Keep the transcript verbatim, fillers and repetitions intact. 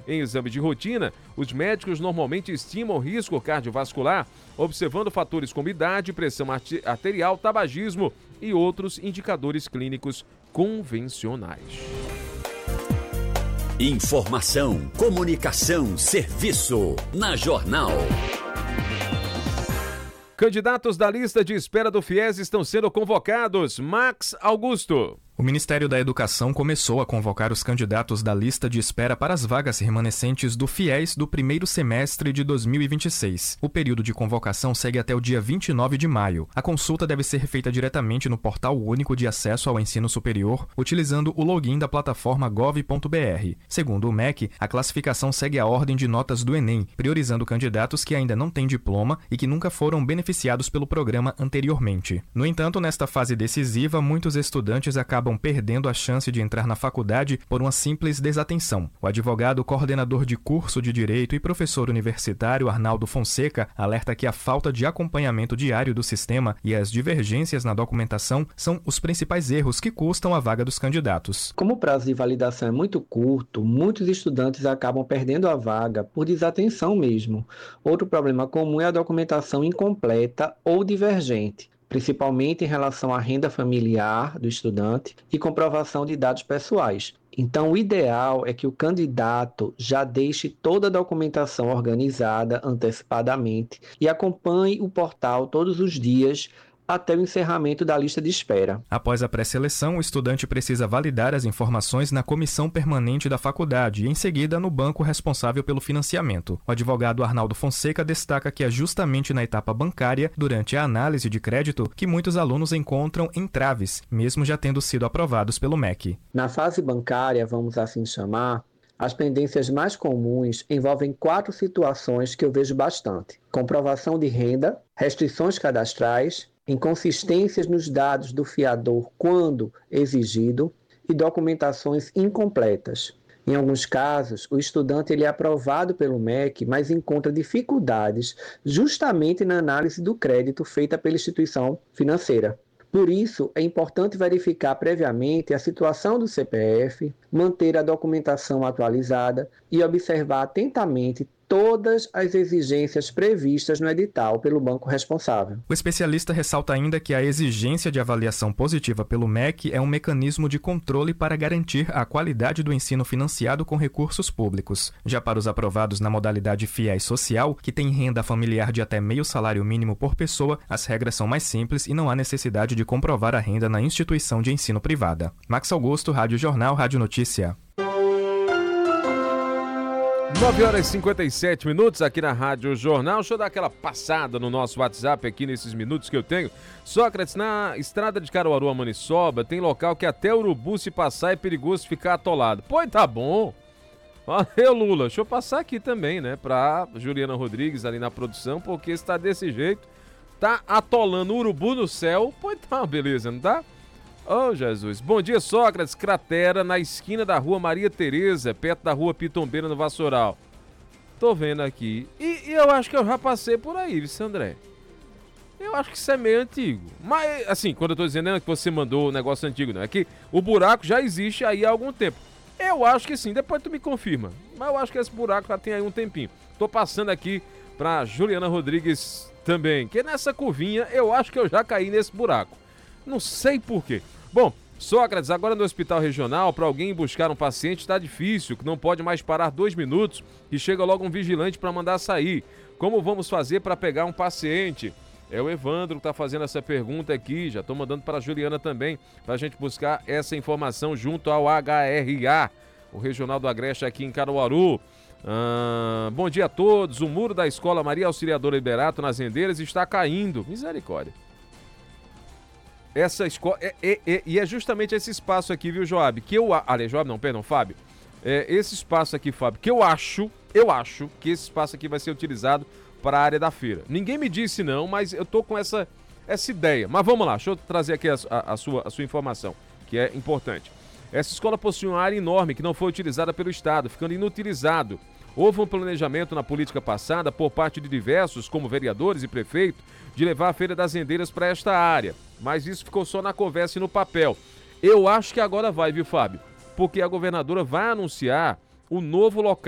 Em exame de rotina, os médicos normalmente estimam o risco cardiovascular, observando fatores como idade, pressão arterial, tabagismo e outros indicadores clínicos convencionais. Informação, comunicação, serviço. Na Jornal. Candidatos da lista de espera do FIES estão sendo convocados. Max Augusto. O Ministério da Educação começou a convocar os candidatos da lista de espera para as vagas remanescentes do FIES do primeiro semestre de dois mil e vinte e seis. O período de convocação segue até o dia vinte e nove de maio. A consulta deve ser feita diretamente no Portal Único de Acesso ao Ensino Superior, utilizando o login da plataforma gov ponto br. Segundo o M E C, a classificação segue a ordem de notas do Enem, priorizando candidatos que ainda não têm diploma e que nunca foram beneficiados pelo programa anteriormente. No entanto, nesta fase decisiva, muitos estudantes acabam perdendo a chance de entrar na faculdade por uma simples desatenção. O advogado, coordenador de curso de Direito e professor universitário Arnaldo Fonseca alerta que a falta de acompanhamento diário do sistema e as divergências na documentação são os principais erros que custam a vaga dos candidatos. Como o prazo de validação é muito curto, muitos estudantes acabam perdendo a vaga por desatenção mesmo. Outro problema comum é a documentação incompleta ou divergente, principalmente em relação à renda familiar do estudante e comprovação de dados pessoais. Então, o ideal é que o candidato já deixe toda a documentação organizada antecipadamente e acompanhe o portal todos os dias até o encerramento da lista de espera. Após a pré-seleção, o estudante precisa validar as informações na comissão permanente da faculdade e, em seguida, no banco responsável pelo financiamento. O advogado Arnaldo Fonseca destaca que é justamente na etapa bancária, durante a análise de crédito, que muitos alunos encontram entraves, mesmo já tendo sido aprovados pelo M E C. Na fase bancária, vamos assim chamar, as pendências mais comuns envolvem quatro situações que eu vejo bastante: comprovação de renda, restrições cadastrais, inconsistências nos dados do fiador quando exigido e documentações incompletas. Em alguns casos, o estudante ele é aprovado pelo M E C, mas encontra dificuldades justamente na análise do crédito feita pela instituição financeira. Por isso, é importante verificar previamente a situação do C P F, manter a documentação atualizada e observar atentamente todas as exigências previstas no edital pelo banco responsável. O especialista ressalta ainda que a exigência de avaliação positiva pelo M E C é um mecanismo de controle para garantir a qualidade do ensino financiado com recursos públicos. Já para os aprovados na modalidade FIES Social, que tem renda familiar de até meio salário mínimo por pessoa, as regras são mais simples e não há necessidade de comprovar a renda na instituição de ensino privada. Max Augusto, Rádio Jornal, Rádio Notícia. nove horas e cinquenta e sete minutos aqui na Rádio Jornal. Deixa eu dar aquela passada no nosso WhatsApp aqui nesses minutos que eu tenho. Sócrates, na estrada de Caruaru a Maniçoba, tem local que até urubu se passar é perigoso ficar atolado. Pô, tá bom. Valeu, Lula. Deixa eu passar aqui também, né, pra Juliana Rodrigues ali na produção, porque está desse jeito, tá atolando urubu no céu. Pô, tá, beleza, não tá? Oh, Jesus. Bom dia, Sócrates. Cratera na esquina da rua Maria Tereza, perto da rua Pitombeira, no Vassoural. Tô vendo aqui. E, e eu acho que eu já passei por aí, viu, André? Eu acho que isso é meio antigo. Mas, assim, quando eu tô dizendo é que você mandou o negócio antigo, não. É que o buraco já existe aí há algum tempo. Eu acho que sim. Depois tu me confirma. Mas eu acho que esse buraco já tem aí um tempinho. Tô passando aqui pra Juliana Rodrigues também. Que nessa curvinha eu acho que eu já caí nesse buraco. Não sei por quê. Bom, Sócrates, agora no hospital regional, para alguém buscar um paciente está difícil, que não pode mais parar dois minutos e chega logo um vigilante para mandar sair. Como vamos fazer para pegar um paciente? É o Evandro que está fazendo essa pergunta aqui, já estou mandando para a Juliana também, para a gente buscar essa informação junto ao H R A, o Regional do Agreste aqui em Caruaru. Ah, bom dia a todos, o muro da escola Maria Auxiliadora Liberato nas Rendeiras está caindo. Misericórdia. Essa escola, é, é, é, e é justamente esse espaço aqui, viu, Joab, que eu, aliás, Joab não, perdão, Fábio, é, esse espaço aqui, Fábio, que eu acho, eu acho que esse espaço aqui vai ser utilizado para a área da feira. Ninguém me disse não, mas eu tô com essa, essa ideia, mas vamos lá, deixa eu trazer aqui a, a, a, sua, a sua informação, que é importante. Essa escola possui uma área enorme que não foi utilizada pelo Estado, ficando inutilizado. Houve um planejamento na política passada por parte de diversos, como vereadores e prefeito, de levar a Feira das Rendeiras para esta área. Mas isso ficou só na conversa e no papel. Eu acho que agora vai, viu, Fábio? Porque a governadora vai anunciar o novo local